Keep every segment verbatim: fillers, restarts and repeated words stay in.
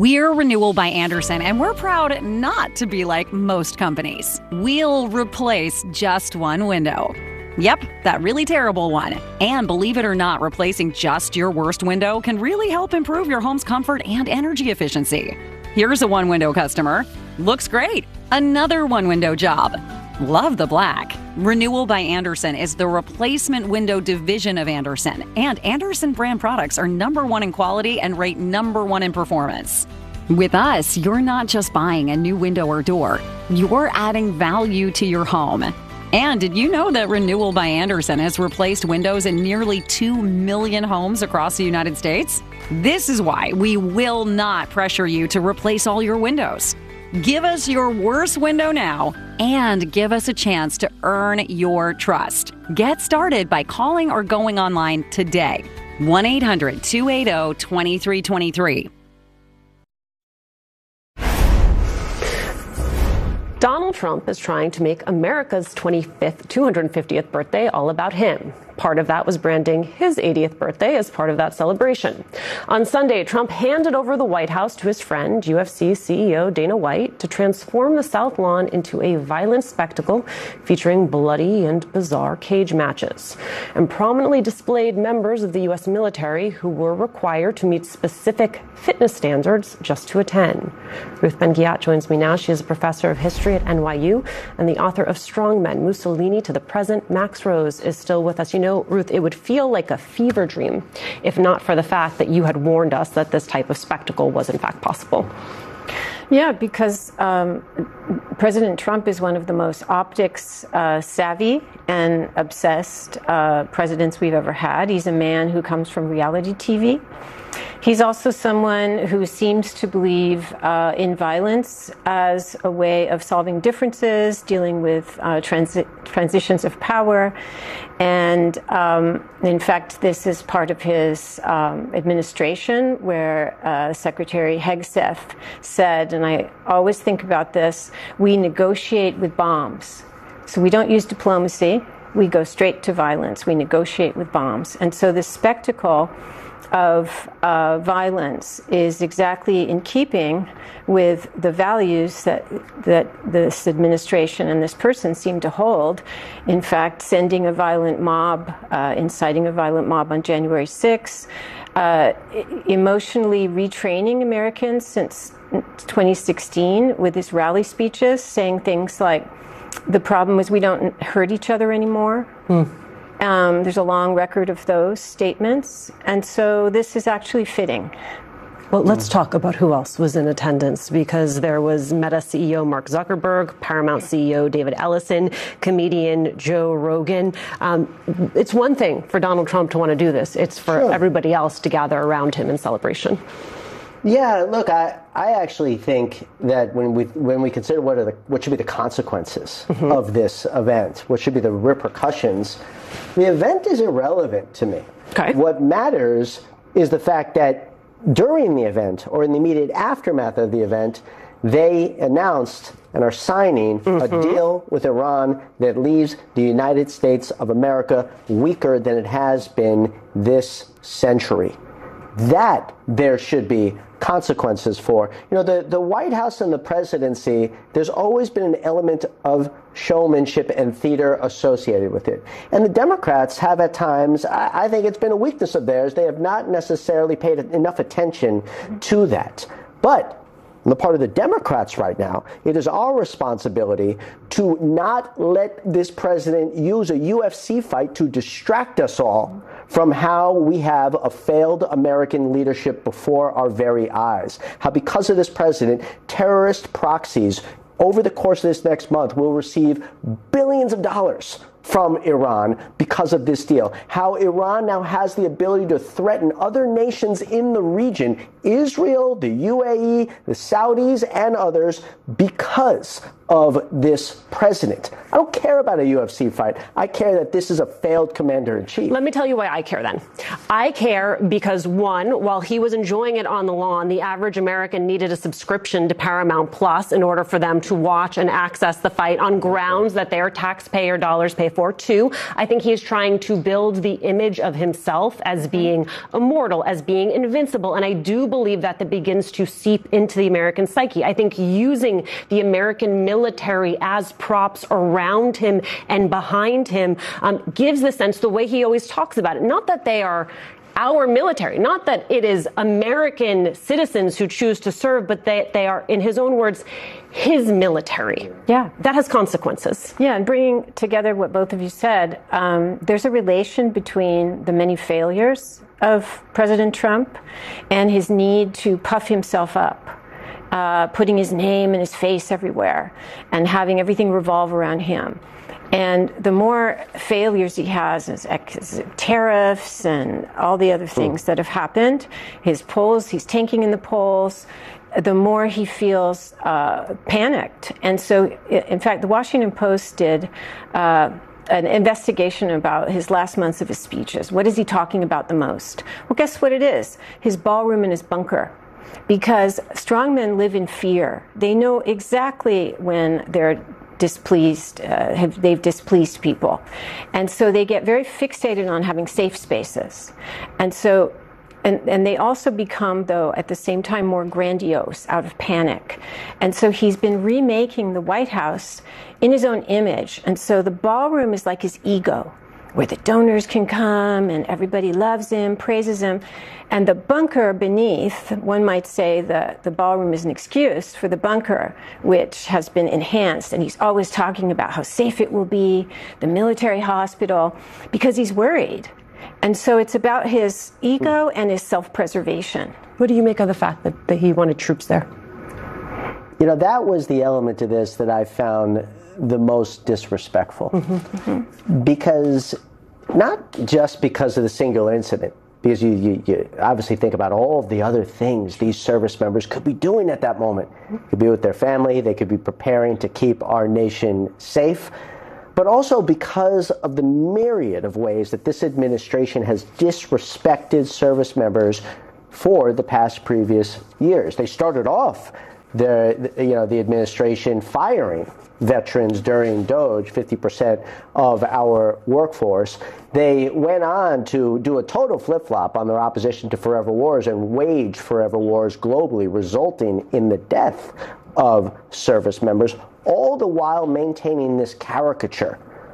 We're Renewal by Andersen, and we're proud not to be like most companies. We'll replace just one window. Yep, that really terrible one. And believe it or not, replacing just your worst window can really help improve your home's comfort and energy efficiency. Here's a one-window customer. Looks great. Another one-window job. Love the black. Renewal by Andersen is the replacement window division of Andersen, and Andersen brand products are number one in quality and rate number one in performance. With us, you're not just buying a new window or door, you're adding value to your home. And did you know that Renewal by Andersen has replaced windows in nearly two million homes across the United States? This is why we will not pressure you to replace all your windows. Give us your worst window now and give us a chance to earn your trust. Get started by calling or going online today. one eight hundred two eight zero two three two three. Donald Trump is trying to make America's twenty-fifth, two hundred fiftieth birthday all about him. Part of that was branding his eightieth birthday as part of that celebration. On Sunday, Trump handed over the White House to his friend, U F C C E O Dana White, to transform the South Lawn into a violent spectacle featuring bloody and bizarre cage matches, and prominently displayed members of the U S military who were required to meet specific fitness standards just to attend. Ruth Ben-Ghiat joins me now. She is a professor of history at N Y U and the author of Strong Men, Mussolini to the Present. Max Rose is still with us. You know, Ruth, it would feel like a fever dream if not for the fact that you had warned us that this type of spectacle was in fact possible. Yeah, because um, President Trump is one of the most optics uh, savvy and obsessed uh, presidents we've ever had. He's a man who comes from reality T V. He's also someone who seems to believe uh, in violence as a way of solving differences, dealing with uh, transi- transitions of power. And um, in fact, this is part of his um, administration where uh, Secretary Hegseth said, and I always think about this, we negotiate with bombs. So we don't use diplomacy. We go straight to violence. We negotiate with bombs. And so this spectacle of uh, violence is exactly in keeping with the values that that this administration and this person seem to hold. In fact, sending a violent mob, uh, inciting a violent mob on January sixth, uh, emotionally retraining Americans since twenty sixteen with his rally speeches, saying things like, the problem is we don't hurt each other anymore. Mm. Um, there's a long record of those statements, and so this is actually fitting. Well, let's talk about who else was in attendance, because there was Meta C E O Mark Zuckerberg, Paramount C E O David Ellison, comedian Joe Rogan. Um, it's one thing for Donald Trump to want to do this. It's for sure. everybody else to gather around him in celebration. Yeah, look, I, I actually think that when we when we consider what are the what should be the consequences mm-hmm. of this event, what should be the repercussions, the event is irrelevant to me. Okay. What matters is the fact that during the event or in the immediate aftermath of the event, they announced and are signing mm-hmm. a deal with Iran that leaves the United States of America weaker than it has been this century. That there should be consequences for. You know, the, the White House and the presidency, there's always been an element of showmanship and theater associated with it. And the Democrats have at times, I, I think it's been a weakness of theirs, they have not necessarily paid enough attention to that. But on the part of the Democrats right now, it is our responsibility to not let this president use a U F C fight to distract us all from how we have a failed American leadership before our very eyes. How because of this president, terrorist proxies over the course of this next month will receive billions of dollars from Iran because of this deal. How Iran now has the ability to threaten other nations in the region, Israel, the U A E, the Saudis, and others, because of this president. I don't care about a U F C fight. I care that this is a failed commander-in-chief. Let me tell you why I care then. I care because, one, while he was enjoying it on the lawn, the average American needed a subscription to Paramount Plus in order for them to watch and access the fight on grounds that their taxpayer dollars pay pay for. Two, I think he is trying to build the image of himself as being immortal, as being invincible. And I do believe that that begins to seep into the American psyche. I think using the American military as props around him and behind him um, gives the sense, the way he always talks about it, not that they are our military, not that it is American citizens who choose to serve, but they, they are, in his own words, his military. Yeah. That has consequences. Yeah, and bringing together what both of you said, um, there's a relation between the many failures of President Trump and his need to puff himself up, uh, putting his name and his face everywhere and having everything revolve around him. And the more failures he has, his tariffs and all the other things that have happened, his polls, he's tanking in the polls, the more he feels uh, panicked. And so, in fact, the Washington Post did uh, an investigation about his last months of his speeches. What is he talking about the most? Well, guess what it is? His ballroom and his bunker. Because strongmen live in fear. They know exactly when they're displeased, uh, have, they've displeased people. And so they get very fixated on having safe spaces. And so, and, and they also become, though, at the same time, more grandiose out of panic. And so he's been remaking the White House in his own image. And so the ballroom is like his ego, where the donors can come and everybody loves him, praises him. And the bunker beneath, one might say the, the ballroom is an excuse for the bunker, which has been enhanced. And he's always talking about how safe it will be, the military hospital, because he's worried. And so it's about his ego and his self-preservation. What do you make of the fact that, that he wanted troops there? You know, that was the element to this that I found the most disrespectful. Mm-hmm, mm-hmm. Because, not just because of the singular incident, because you, you, you obviously think about all of the other things these service members could be doing at that moment. Could be with their family, they could be preparing to keep our nation safe, but also because of the myriad of ways that this administration has disrespected service members for the past previous years. They started off the, you know, the administration firing veterans during DOGE, fifty percent of our workforce. They went on to do a total flip-flop on their opposition to forever wars and wage forever wars globally, resulting in the death of service members, all the while maintaining this caricature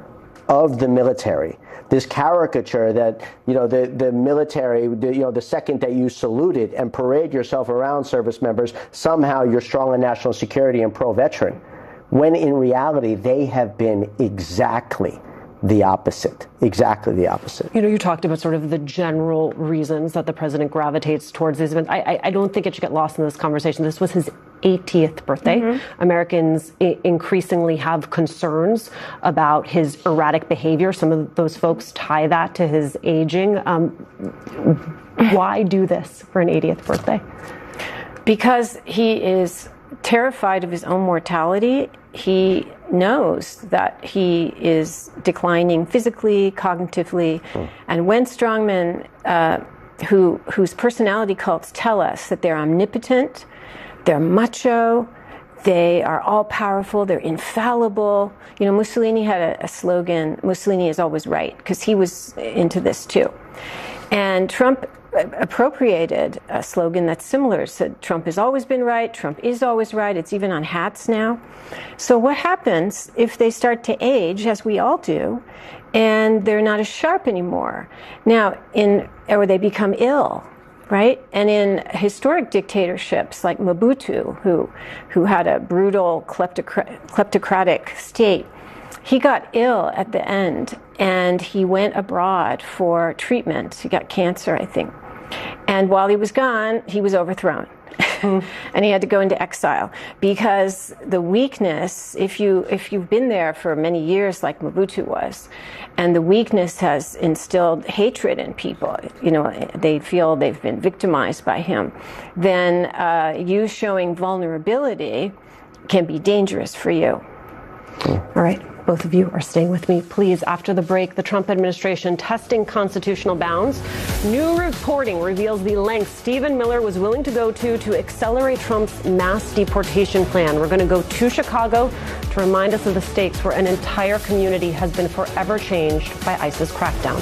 of the military. This caricature that, you know, the, the military, the, you know, the second that you salute it and parade yourself around service members, somehow you're strong on national security and pro-veteran. When in reality, they have been exactly the opposite. Exactly the opposite. You know, you talked about sort of the general reasons that the president gravitates towards these events. I, I, I don't think it should get lost in this conversation. This was his eightieth birthday. Mm-hmm. Americans I- increasingly have concerns about his erratic behavior. Some of those folks tie that to his aging. Um, why do this for an eightieth birthday? Because he is terrified of his own mortality. He knows that he is declining physically, cognitively, mm. and when strongmen uh, who whose personality cults tell us that they're omnipotent, they're macho, they are all-powerful, they're infallible. You know, Mussolini had a, a slogan, Mussolini is always right, because he was into this too. And Trump appropriated a slogan that's similar. Said Trump has always been right, Trump is always right. It's even on hats now. So what happens if they start to age, as we all do, and they're not as sharp anymore? Now, in or they become ill, right? And in historic dictatorships like Mobutu, who who had a brutal kleptocrat- kleptocratic state, he got ill at the end, and he went abroad for treatment. He got cancer, I think. And while he was gone, he was overthrown. And he had to go into exile because the weakness, if you if you've been there for many years like Mobutu was, and the weakness has instilled hatred in people, you know, they feel they've been victimized by him, then uh, you showing vulnerability can be dangerous for you. All right. both of you are staying with me, please. After the break, the Trump administration testing constitutional bounds. New reporting reveals the lengths Stephen Miller was willing to go to to accelerate Trump's mass deportation plan. We're going to go to Chicago to remind us of the stakes where an entire community has been forever changed by ICE's crackdown.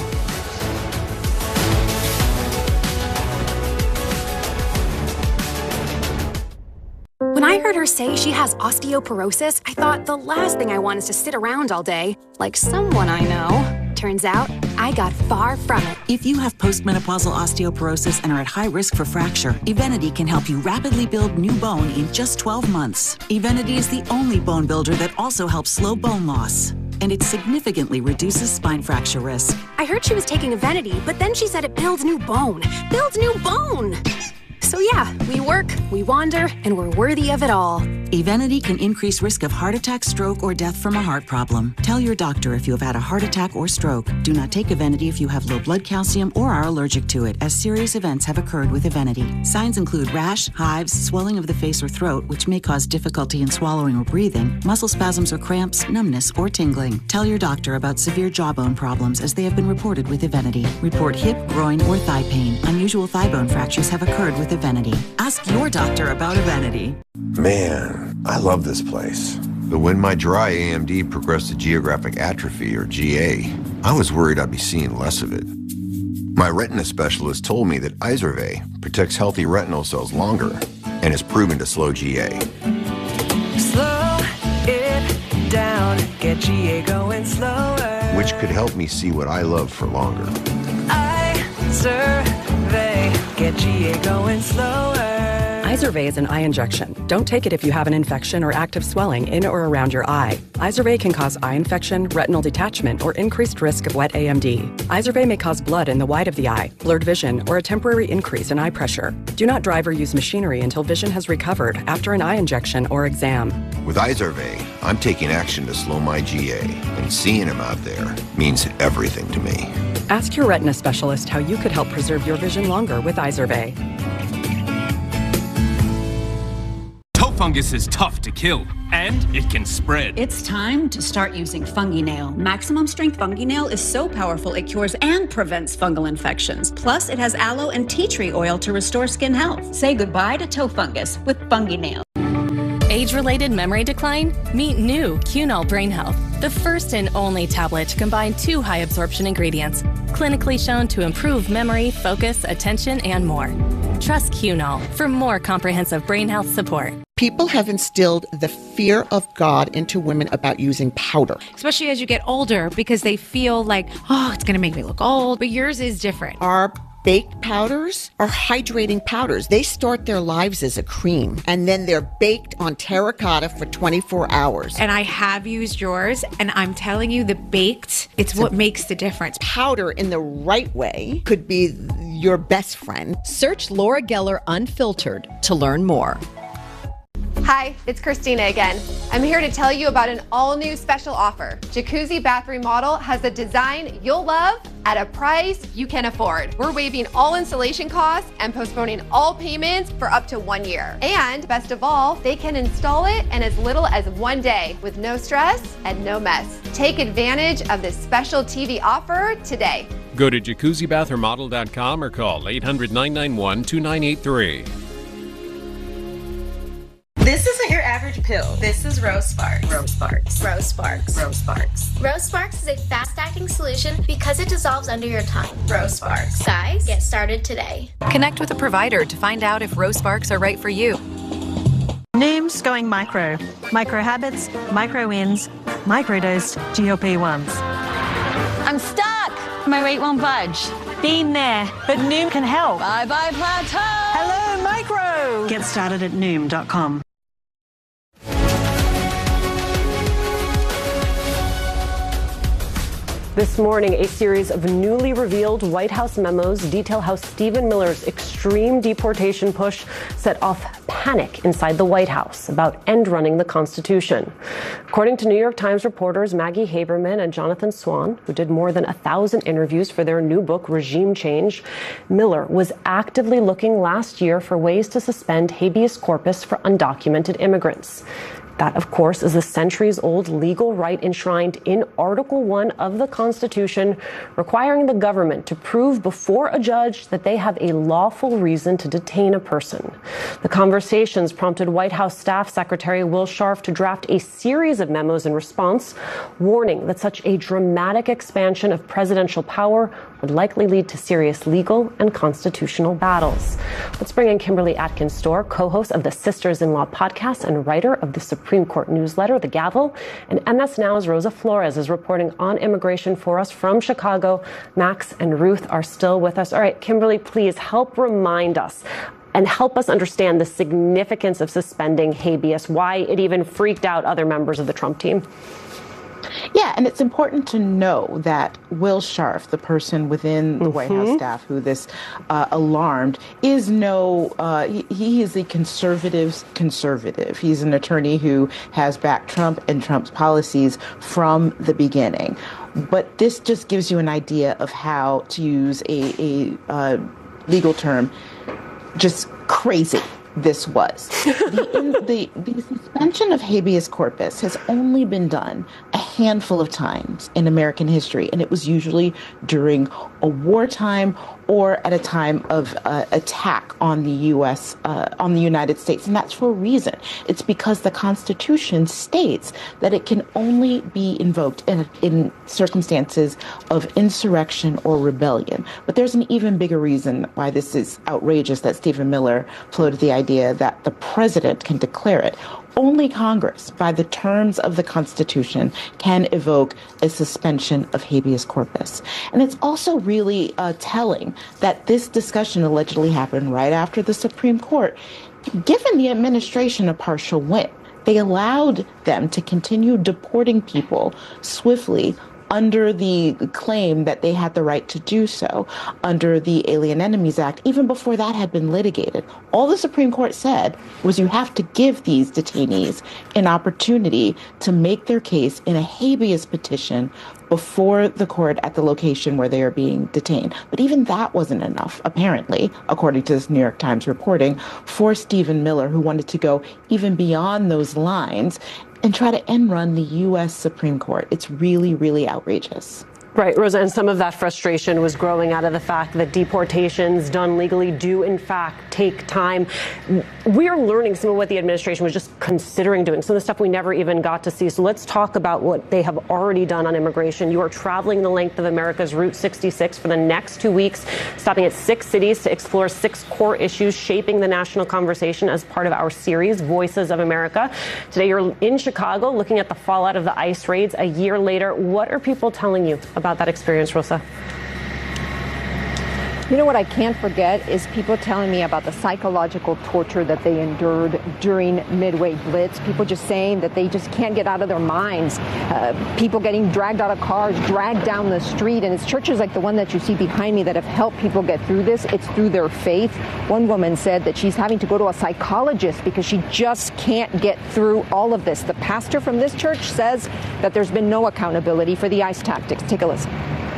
When I heard her say she has osteoporosis, I thought the last thing I want is to sit around all day, like someone I know. Turns out, I got far from it. If you have postmenopausal osteoporosis and are at high risk for fracture, Evenity can help you rapidly build new bone in just twelve months. Evenity is the only bone builder that also helps slow bone loss, and it significantly reduces spine fracture risk. I heard she was taking Evenity, but then she said it builds new bone. Builds new bone! So yeah, we work, we wander, and we're worthy of it all. Evenity can increase risk of heart attack, stroke, or death from a heart problem. Tell your doctor if you have had a heart attack or stroke. Do not take Evenity if you have low blood calcium or are allergic to it, as serious events have occurred with Evenity. Signs include rash, hives, swelling of the face or throat, which may cause difficulty in swallowing or breathing, muscle spasms or cramps, numbness, or tingling. Tell your doctor about severe jawbone problems, as they have been reported with Evenity. Report hip, groin, or thigh pain. Unusual thigh bone fractures have occurred with Evenity. Ask your doctor about Evenity. Man, I love this place. But when my dry A M D progressed to geographic atrophy, or G A, I was worried I'd be seeing less of it. My retina specialist told me that Izervay protects healthy retinal cells longer and is proven to slow G A. Slow it down, get G A going slower. Which could help me see what I love for longer. Izervay, get G A going slower. Izervay is an eye injection. Don't take it if you have an infection or active swelling in or around your eye. Izervay can cause eye infection, retinal detachment, or increased risk of wet A M D. Izervay may cause blood in the white of the eye, blurred vision, or a temporary increase in eye pressure. Do not drive or use machinery until vision has recovered after an eye injection or exam. With Izervay, I'm taking action to slow my G A, and seeing him out there means everything to me. Ask your retina specialist how you could help preserve your vision longer with Izervay. Toe fungus is tough to kill, and it can spread. It's time to start using FungiNail. Maximum Strength FungiNail is so powerful it cures and prevents fungal infections. Plus, it has aloe and tea tree oil to restore skin health. Say goodbye to toe fungus with FungiNail. Age-related memory decline? Meet new Cunol Brain Health, the first and only tablet to combine two high-absorption ingredients, clinically shown to improve memory, focus, attention, and more. Trust Cunol for more comprehensive brain health support. People have instilled the fear of God into women about using powder. Especially as you get older, because they feel like, oh, it's going to make me look old, but yours is different. Our baked powders are hydrating powders. They start their lives as a cream, and then they're baked on terracotta for twenty-four hours. And I have used yours, and I'm telling you, the baked, it's, it's what makes the difference. Powder in the right way could be your best friend. Search Laura Geller Unfiltered to learn more. Hi, it's Christina again. I'm here to tell you about an all-new special offer. Jacuzzi Bath Remodel has a design you'll love at a price you can afford. We're waiving all installation costs and postponing all payments for up to one year. And best of all, they can install it in as little as one day with no stress and no mess. Take advantage of this special T V offer today. Go to jacuzzi bath remodel dot com or call eight hundred, nine nine one, two nine eight three. This isn't your average pill. This is Rose Sparks. Rose Sparks. Rose Sparks. Rose Sparks. Rose Sparks is a fast-acting solution because it dissolves under your tongue. Rose Sparks. Guys, get started today. Connect with a provider to find out if Rose Sparks are right for you. Noom's going micro. Micro habits, micro wins, microdosed G L P ones. I'm stuck. My weight won't budge. Been there, but Noom can help. Bye-bye plateau. Hello, micro. Get started at noom dot com. This morning, a series of newly revealed White House memos detail how Stephen Miller's extreme deportation push set off panic inside the White House about end-running the Constitution. According to New York Times reporters Maggie Haberman and Jonathan Swan, who did more than a thousand interviews for their new book, Regime Change, Miller was actively looking last year for ways to suspend habeas corpus for undocumented immigrants. That, of course, is a centuries-old legal right enshrined in Article one of the Constitution, requiring the government to prove before a judge that they have a lawful reason to detain a person. The conversations prompted White House Staff Secretary Will Scharf to draft a series of memos in response, warning that such a dramatic expansion of presidential power would likely lead to serious legal and constitutional battles. Let's bring in Kimberly Atkins-Storr, co-host of the Sisters-in-Law podcast and writer of the Supreme Court newsletter, The Gavel. And M S Now's Rosa Flores is reporting on immigration for us from Chicago. Max and Ruth are still with us. All right, Kimberly, please help remind us and help us understand the significance of suspending habeas, why it even freaked out other members of the Trump team. Yeah, and it's important to know that Will Scharf, the person within the mm-hmm. White House staff who this uh, alarmed, is no, uh, he, he is a conservative's conservative. He's an attorney who has backed Trump and Trump's policies from the beginning. But this just gives you an idea of how, to use a, a uh, legal term, just crazy this was. The, in, the, the suspension of habeas corpus has only been done a handful of times in American history, and it was usually during a wartime or at a time of uh, attack on the U S, uh, on the United States. And that's for a reason. It's because the Constitution states that it can only be invoked in, in circumstances of insurrection or rebellion. But there's an even bigger reason why this is outrageous that Stephen Miller floated the idea that the president can declare it. Only Congress, by the terms of the Constitution, can evoke a suspension of habeas corpus. And it's also really uh, telling that this discussion allegedly happened right after the Supreme Court, given the administration a partial win. They allowed them to continue deporting people swiftly under the claim that they had the right to do so under the Alien Enemies Act, even before that had been litigated. All the Supreme Court said was you have to give these detainees an opportunity to make their case in a habeas petition before the court at the location where they are being detained. But even that wasn't enough, apparently, according to this New York Times reporting, for Stephen Miller, who wanted to go even beyond those lines and try to end run the U S Supreme Court. It's really, really outrageous. Right, Rosa, and some of that frustration was growing out of the fact that deportations done legally do, in fact, take time. We're learning some of what the administration was just considering doing, some of the stuff we never even got to see. So let's talk about what they have already done on immigration. You are traveling the length of America's Route sixty-six for the next two weeks, stopping at six cities to explore six core issues shaping the national conversation as part of our series, Voices of America. Today, you're in Chicago looking at the fallout of the ICE raids a year later. What are people telling you about about that experience, Rosa? You know what I can't forget is people telling me about the psychological torture that they endured during Midway Blitz. People just saying that they just can't get out of their minds. Uh, people getting dragged out of cars, dragged down the street. And it's churches like the one that you see behind me that have helped people get through this. It's through their faith. One woman said that she's having to go to a psychologist because she just can't get through all of this. The pastor from this church says that there's been no accountability for the ICE tactics. Take a listen.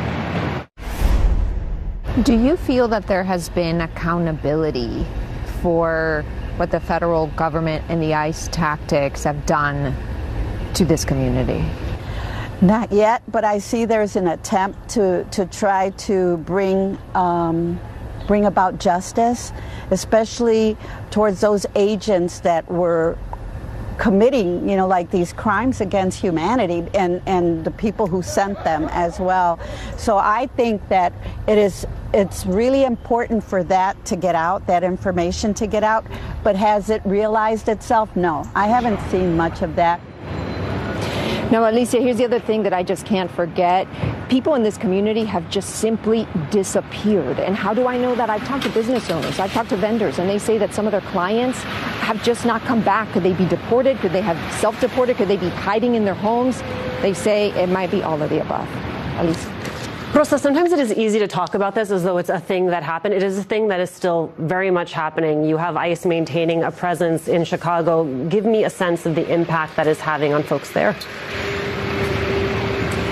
Do you feel that there has been accountability for what the federal government and the ICE tactics have done to this community? Not yet, but I see there's an attempt to, to try to bring um, bring about justice, especially towards those agents that were committing, you know, like these crimes against humanity, and, and the people who sent them as well. So I think that it is, it's really important for that to get out, that information to get out. But has it realized itself? No, I haven't seen much of that. Now, Alicia, here's the other thing that I just can't forget. People in this community have just simply disappeared. And how do I know that? I've talked to business owners, I've talked to vendors, and they say that some of their clients have just not come back. Could they be deported? Could they have self-deported? Could they be hiding in their homes? They say it might be all of the above. Alicia. Rosa, sometimes it is easy to talk about this as though it's a thing that happened. It is a thing that is still very much happening. You have ICE maintaining a presence in Chicago. Give me a sense of the impact that is having on folks there.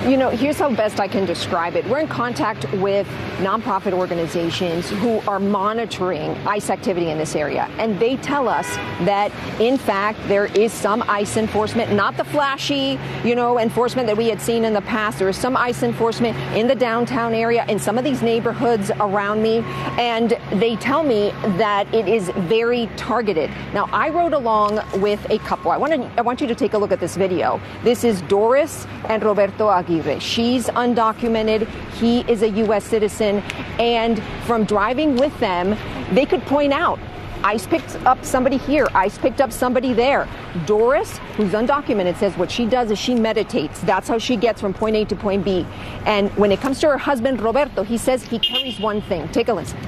You know, here's how best I can describe it. We're in contact with nonprofit organizations who are monitoring ICE activity in this area. And they tell us that, in fact, there is some ICE enforcement, not the flashy, you know, enforcement that we had seen in the past. There is some ICE enforcement in the downtown area, in some of these neighborhoods around me. And they tell me that it is very targeted. Now, I rode along with a couple. I want to, I want you to take a look at this video. This is Doris and Roberto Aguirre. She's undocumented. He is a U S citizen. And from driving with them, they could point out, ICE picked up somebody here. ICE picked up somebody there. Doris, who's undocumented, says what she does is she meditates. That's how she gets from point A to point B. And when it comes to her husband, Roberto, he says he carries one thing. Take a listen.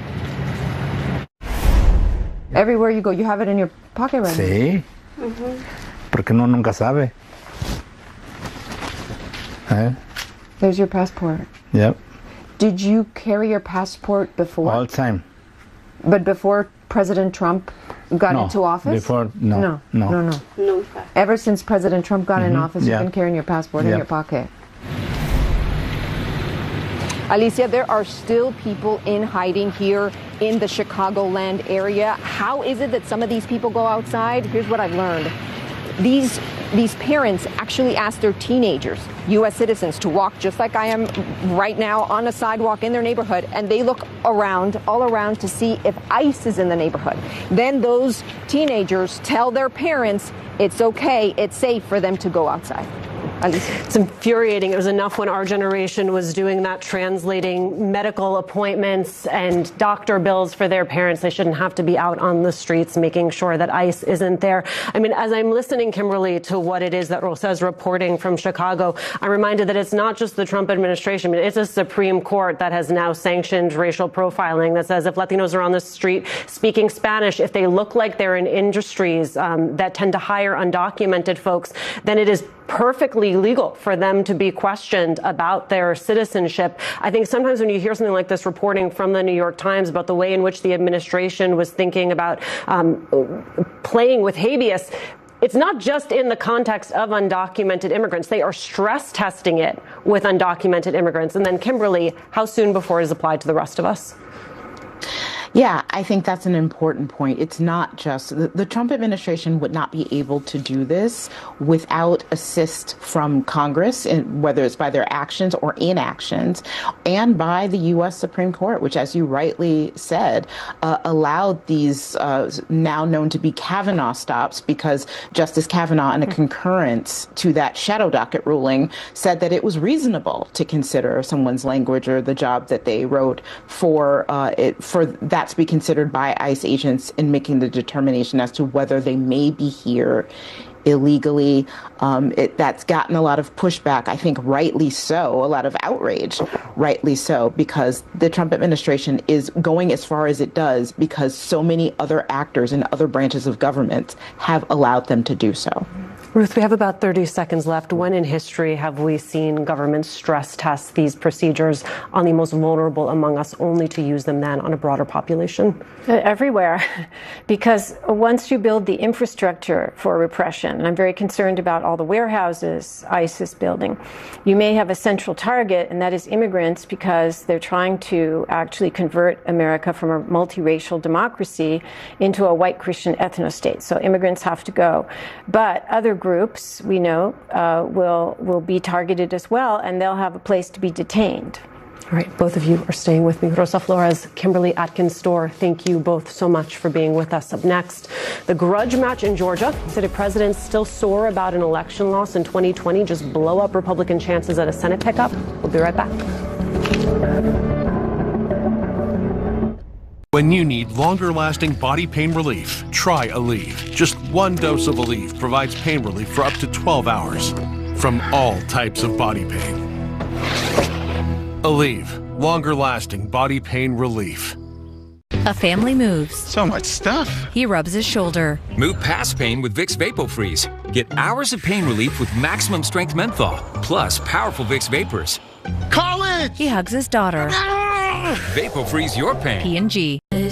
Everywhere you go, you have it in your pocket right Sí. now. Mm-hmm. Porque uno nunca sabe. Eh? There's your passport. Yep. Did you carry your passport before? All the time. But before President Trump got No, into office? before- no, No, no. no, no. no. Ever since President Trump got in Mhm, office, yeah. you've been carrying your passport in Yep. your pocket. Alicia, there are still people in hiding here in the Chicagoland area. How is it that some of these people go outside? Here's what I've learned. These these parents actually ask their teenagers, U S citizens, to walk just like I am right now on a sidewalk in their neighborhood, and they look around, all around, to see if ICE is in the neighborhood. Then those teenagers tell their parents it's okay, it's safe for them to go outside. It's infuriating. It was enough when our generation was doing that, translating medical appointments and doctor bills for their parents. They shouldn't have to be out on the streets making sure that ICE isn't there. I mean, as I'm listening, Kimberly, to what it is that Rosa is reporting from Chicago, I'm reminded that it's not just the Trump administration. I mean, it's a Supreme Court that has now sanctioned racial profiling that says if Latinos are on the street speaking Spanish, if they look like they're in industries um, that tend to hire undocumented folks, then it is perfectly legal for them to be questioned about their citizenship. I think sometimes when you hear something like this reporting from the New York Times about the way in which the administration was thinking about um, playing with habeas, it's not just in the context of undocumented immigrants. They are stress testing it with undocumented immigrants. And then, Kimberly, how soon before it is applied to the rest of us? Yeah, I think that's an important point. It's not just the, the Trump administration would not be able to do this without assist from Congress, in, whether it's by their actions or inactions, and by the U S Supreme Court, which, as you rightly said, uh, allowed these uh, now known to be Kavanaugh stops, because Justice Kavanaugh, in a concurrence to that shadow docket ruling, said that it was reasonable to consider someone's language or the job that they wrote for uh, it for that to be considered by ICE agents in making the determination as to whether they may be here illegally. Um, it, that's gotten a lot of pushback, I think rightly so, a lot of outrage, rightly so, because the Trump administration is going as far as it does because so many other actors in other branches of government have allowed them to do so. Ruth, we have about thirty seconds left. When in history have we seen governments stress test these procedures on the most vulnerable among us, only to use them then on a broader population? Everywhere, because once you build the infrastructure for repression, and I'm very concerned about all the warehouses ICE is building, you may have a central target, and that is immigrants, because they're trying to actually convert America from a multiracial democracy into a white Christian ethno-state. So immigrants have to go. But other groups, we know, uh, will will be targeted as well, and they'll have a place to be detained. All right, both of you are staying with me. Rosa Flores, Kimberly Atkins-Stohr, thank you both so much for being with us. Up next, the grudge match in Georgia. City presidents still sore about an election loss in twenty twenty, just blow up Republican chances at a Senate pickup. We'll be right back. When you need longer-lasting body pain relief, try Aleve. Just one dose of Aleve provides pain relief for up to twelve hours from all types of body pain. Aleve, longer-lasting body pain relief. A family moves. So much stuff. He rubs his shoulder. Move past pain with Vicks VapoFreeze. Get hours of pain relief with maximum strength menthol, plus powerful Vicks Vapors. College! He hugs his daughter. VapoFreeze your pain. P and G.